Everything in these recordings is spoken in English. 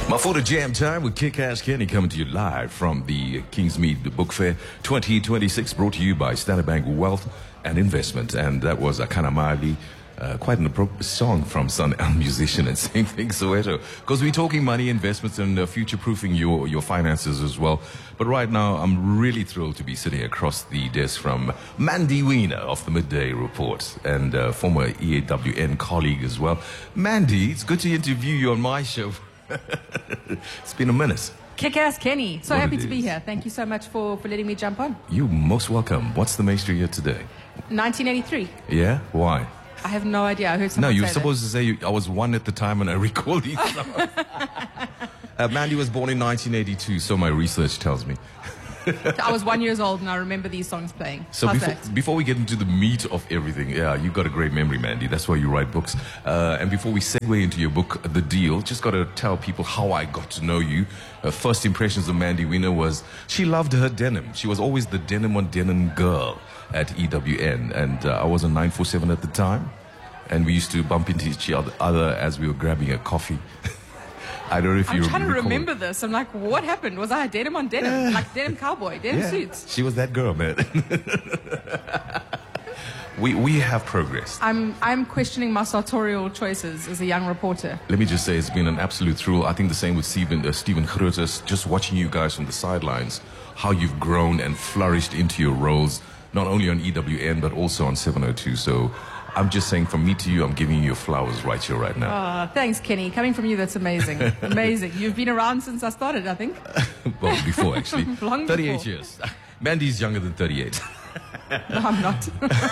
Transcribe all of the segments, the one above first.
Mafuta Jam Time with Kick-Ass Kenny coming to you live from the Kingsmead Book Fair 2026, brought to you by Standard Bank Wealth and Investment. And that was Akana Mali, quite an appropriate song from Sun El Musician and Same Thing Soweto, because we're talking money, investments, and future-proofing your finances as well. But right now, I'm really thrilled to be sitting across the desk from Mandy Wiener of the Midday Report and former EAWN colleague as well. Mandy, it's good to interview you on my show. It's been a minute. Kick-Ass Kenny. So happy to be here. Thank you so much for letting me jump on. You're most welcome. What's the mainstream year today? 1983. Yeah? Why? I have no idea. I heard someone No, you're say supposed to say I was one at the time and I recall these songs. Mandy was born in 1982, so my research tells me. I was 1 year old and I remember these songs playing. So before we get into the meat of everything, yeah, you've got a great memory, Mandy. That's why you write books. And before we segue into your book, The Deal, just got to tell people how I got to know you. First impressions of Mandy Wiener was she loved her denim. She was always the denim on denim girl at EWN. And I was on 947 at the time. And we used to bump into each other as we were grabbing a coffee. I don't know if I'm trying to remember this. I'm like, what happened? Was I a denim on denim? Like denim cowboy, denim suits? She was that girl, man. we have progressed. I'm questioning my sartorial choices as a young reporter. Let me just say it's been an absolute thrill. I think the same with Stephen Groothuis, just watching you guys from the sidelines, how you've grown and flourished into your roles, not only on EWN, but also on 702. So I'm just saying, from me to you, I'm giving you your flowers right here, right now. Oh, thanks, Kenny. Coming from you, that's amazing. Amazing. You've been around since I started, I think. Well, before, actually. Long 38 before. years. Mandy's younger than 38. No, I'm not.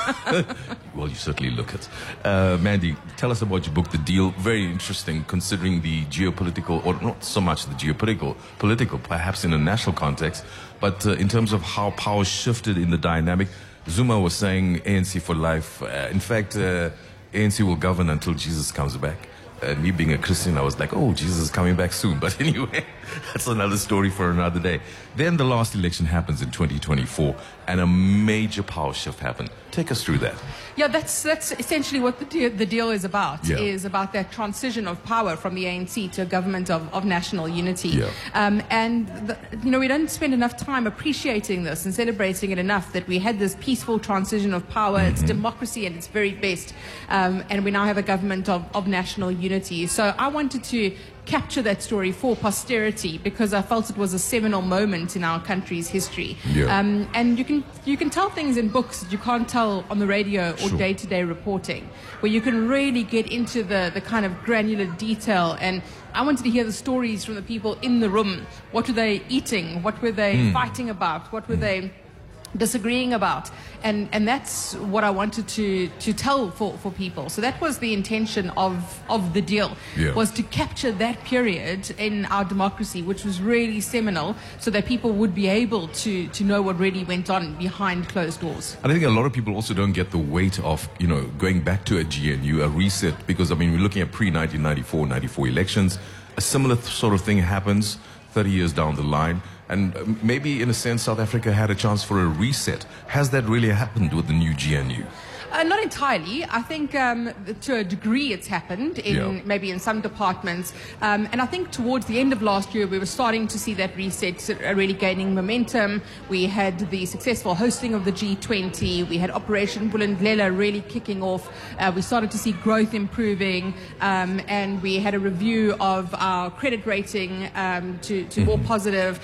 Well, you certainly look it. Mandy, tell us about your book, The Deal. Very interesting, considering the geopolitical, or not so much the political, perhaps in a national context, but in terms of how power shifted in the dynamic. Zuma was saying ANC for life. In fact, ANC will govern until Jesus comes back. Me being a Christian, I was like, oh, Jesus is coming back soon. But anyway, that's another story for another day. Then the last election happens in 2024, and a major power shift happened. Take us through that. Yeah, that's essentially what the deal is about. Yeah. Is about that transition of power from the ANC to a government of national unity. Yeah. We don't spend enough time appreciating this and celebrating it enough, that we had this peaceful transition of power. It's democracy at its very best, and we now have a government of national unity. So I wanted to capture that story for posterity because I felt it was a seminal moment in our country's history. Yeah. And you can tell things in books that you can't tell on the radio or day-to-day reporting, where you can really get into the kind of granular detail. And I wanted to hear the stories from the people in the room. What were they eating? What were they fighting about? What were they disagreeing about? And that's what I wanted to tell for people. So that was the intention of The Deal, was to capture that period in our democracy, which was really seminal, so that people would be able to know what really went on behind closed doors. And I think a lot of people also don't get the weight of, going back to a GNU, a reset, because, we're looking at pre-1994, 94 elections. A similar sort of thing happens 30 years down the line. And maybe, in a sense, South Africa had a chance for a reset. Has that really happened with the new GNU? Not entirely. I think to a degree it's happened maybe in some departments. And I think towards the end of last year we were starting to see that reset really gaining momentum. We had the successful hosting of the G20. We had Operation Vulindlela really kicking off. We started to see growth improving. And we had a review of our credit rating to more positive.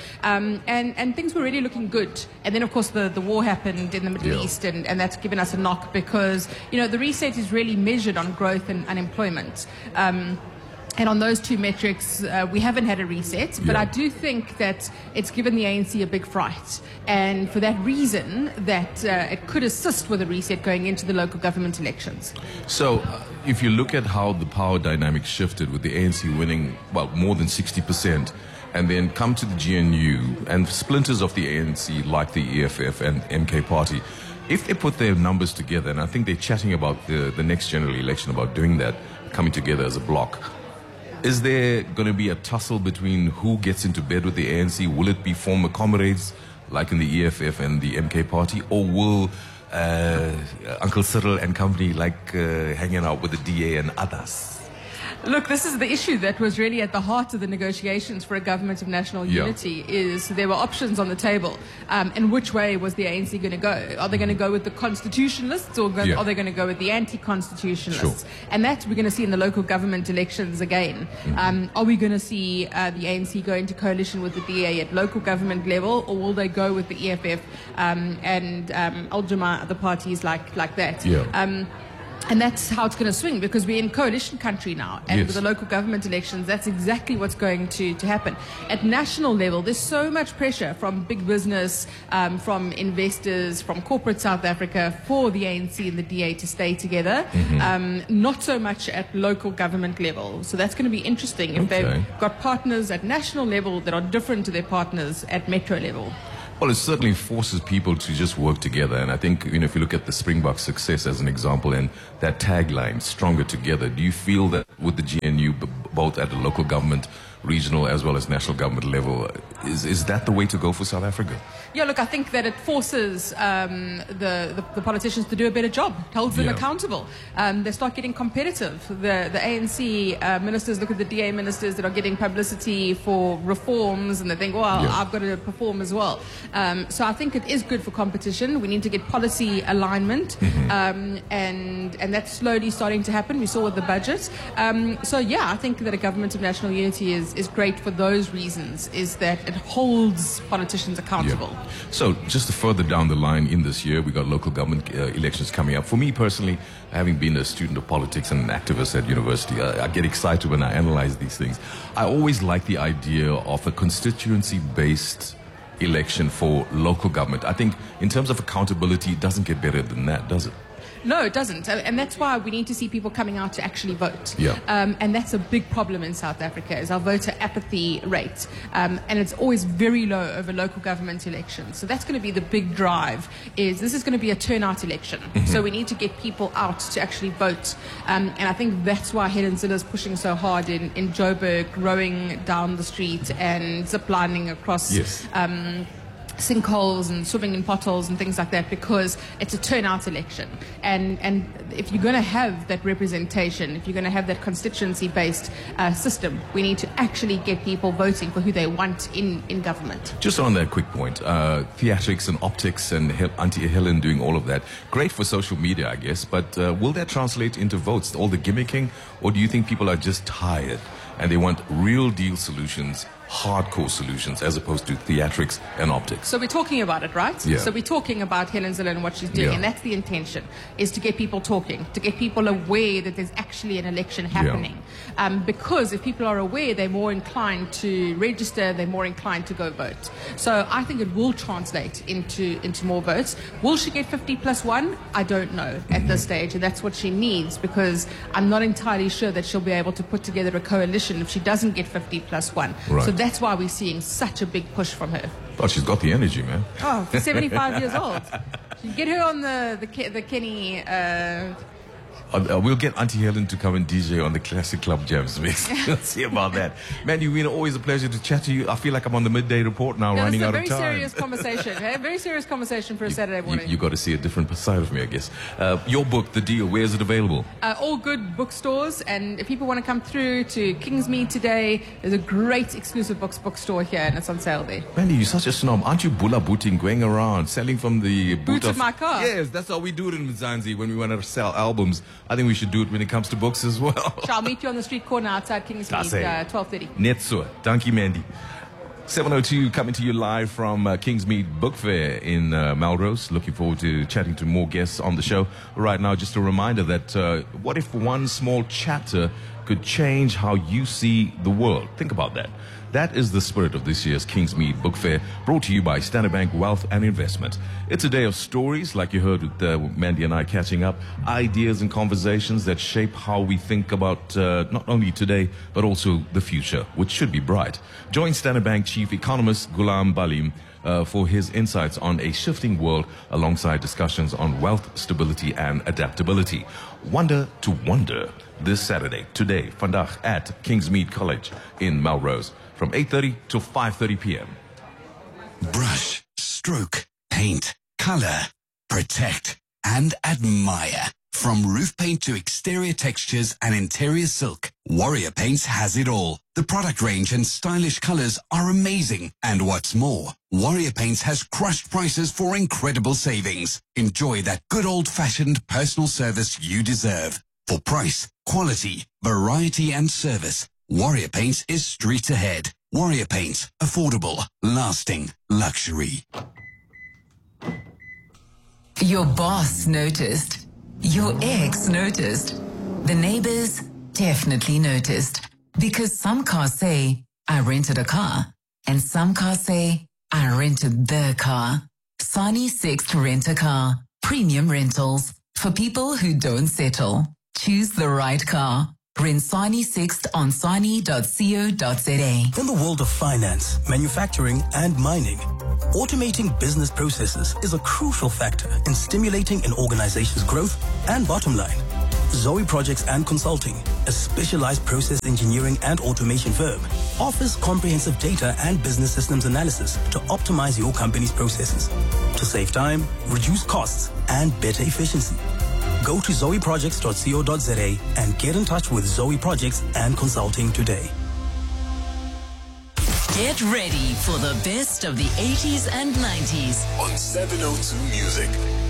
And things were really looking good. And then, of course, the war happened in the Middle East, and that's given us a knock because, the reset is really measured on growth and unemployment. And on those two metrics, we haven't had a reset, but I do think that it's given the ANC a big fright. And for that reason, that it could assist with a reset going into the local government elections. So if you look at how the power dynamic shifted with the ANC winning, more than 60%, and then come to the GNU and splinters of the ANC like the EFF and MK Party, if they put their numbers together, and I think they're chatting about the next general election, about doing that, coming together as a bloc, is there going to be a tussle between who gets into bed with the ANC? Will it be former comrades like in the EFF and the MK Party, or will Uncle Cyril and company like hanging out with the DA and others? Look, this is the issue that was really at the heart of the negotiations for a government of national unity, is there were options on the table. And which way was the ANC going to go? Are they going to go with the constitutionalists, or are they going to go with the anti-constitutionalists? Sure. And that we're going to see in the local government elections again. Are we going to see the ANC go into coalition with the DA at local government level, or will they go with the EFF and Al-Jama, other parties like that? Yeah. And that's how it's going to swing, because we're in coalition country now. And with the local government elections, that's exactly what's going to happen. At national level, there's so much pressure from big business, from investors, from corporate South Africa for the ANC and the DA to stay together. Not so much at local government level. So that's going to be interesting if they've got partners at national level that are different to their partners at metro level. Well, it certainly forces people to just work together. And I think, if you look at the Springbok success as an example and that tagline, stronger together, do you feel that with the GNU, both at the local government, regional as well as national government level, is that the way to go for South Africa? Yeah, look, I think that it forces the politicians to do a better job. It holds them accountable. They start getting competitive. The ANC ministers look at the DA ministers that are getting publicity for reforms, and they think, well, I've got to perform as well. So I think it is good for competition. We need to get policy alignment, and that's slowly starting to happen. We saw with the budget. So yeah, I think that a government of national unity is great for those reasons, is that it holds politicians accountable. So just further down the line in this year, we got local government elections coming up. For me personally, having been a student of politics and an activist at university, I get excited when I analyze these things. I always like the idea of a constituency-based election for local government. I think in terms of accountability, it doesn't get better than that, does it? No, it doesn't. And that's why we need to see people coming out to actually vote. And that's a big problem in South Africa, is our voter apathy rate. And it's always very low over local government elections. So that's going to be the big drive, is this is going to be a turnout election. So we need to get people out to actually vote. And I think that's why Helen Zille is pushing so hard in Joburg, rowing down the street and ziplining across sinkholes and swimming in potholes and things like that, because it's a turnout election. And if you're going to have that representation, if you're going to have that constituency-based system, we need to actually get people voting for who they want in government. Just on that quick point, theatrics and optics and Auntie Helen doing all of that, great for social media, I guess, but will that translate into votes, all the gimmicking, or do you think people are just tired and they want real deal solutions, hardcore solutions, as opposed to theatrics and optics? So we're talking about it, right? Yeah. So we're talking about Helen Zille and what she's doing, and that's the intention, is to get people talking, to get people aware that there's actually an election happening. Because if people are aware, they're more inclined to register, they're more inclined to go vote. So I think it will translate into more votes. Will she get 50+1? I don't know at this stage, and that's what she needs, because I'm not entirely sure that she'll be able to put together a coalition if she doesn't get 50+1. Right. So that's why we're seeing such a big push from her. Oh, she's got the energy, man. Oh, 75 years old. Get her on the Kenny... We'll get Auntie Helen to come and DJ on the Classic Club Jams mix. We'll see about that. Man, you've been always a pleasure to chat to you. I feel like I'm on the midday report now, running out of time. It's a very serious conversation. A very serious conversation for a Saturday morning. You got to see a different side of me, I guess. Your book, The Deal, where is it available? All good bookstores. And if people want to come through to Kingsmead today, there's a great exclusive bookstore here, and it's on sale there. Mandy, you're such a snob. Aren't you bulla booting, going around, selling from the boot of my car? Yes, that's how we do it in Mzansi when we want to sell albums. I think we should do it when it comes to books as well. I'll meet you on the street corner outside Kingsmead, 12:30. Netso. Thank you, Mandy. 7:02 coming to you live from Kingsmead Book Fair in Melrose. Looking forward to chatting to more guests on the show. Right now, just a reminder that what if one small chapter could change how you see the world? Think about that. That is the spirit of this year's Kingsmead Book Fair, brought to you by Standard Bank Wealth and Investment. It's a day of stories, like you heard with Mandy and I catching up, ideas and conversations that shape how we think about not only today, but also the future, which should be bright. Join Standard Bank Chief Economist Ghulam Balim for his insights on a shifting world, alongside discussions on wealth, stability and adaptability. Wonder to Wonder, this Saturday, today, vandaag at Kingsmead College in Melrose, from 8:30 to 5:30 p.m. Brush, stroke, paint, color, protect and admire. From roof paint to exterior textures and interior silk, Warrior Paints has it all. The product range and stylish colors are amazing. And what's more, Warrior Paints has crushed prices for incredible savings. Enjoy that good old-fashioned personal service you deserve. For price, quality, variety and service, Warrior Paints is streets ahead. Warrior Paints, affordable, lasting, luxury. Your boss noticed. Your ex noticed. The neighbors definitely noticed. Because some cars say, I rented a car. And some cars say, I rented the car. Sani Sixt Rent a Car. Premium rentals. For people who don't settle. Choose the right car. Rent Sani Sixt on sani.co.za. In the world of finance, manufacturing and mining, automating business processes is a crucial factor in stimulating an organization's growth and bottom line. Zoe Projects and Consulting, a specialized process engineering and automation firm, offers comprehensive data and business systems analysis to optimize your company's processes, to save time, reduce costs, and better efficiency. Go to zoeprojects.co.za and get in touch with Zoe Projects and Consulting today. Get ready for the best of the 80s and 90s On 702 Music.